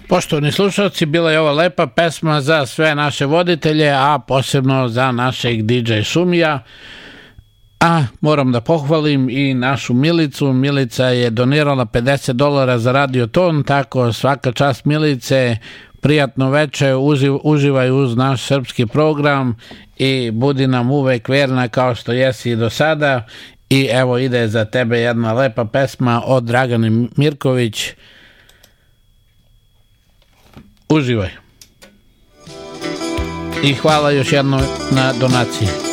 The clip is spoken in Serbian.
Poštovani slušalci, bila je ova lepa pesma za sve naše voditelje, a posebno za našeg DJ Šumija. A moram da pohvalim i našu Milicu. Milica je donirala $50 za Radioton, tako svaka čast Milice, prijatno veče, uživaj uz naš srpski program i budi nam uvek verna kao što jesi i do sada. I evo ide za tebe jedna lepa pesma od Dragane Mirković. Uživaj. I hvala još jednom na donaciji.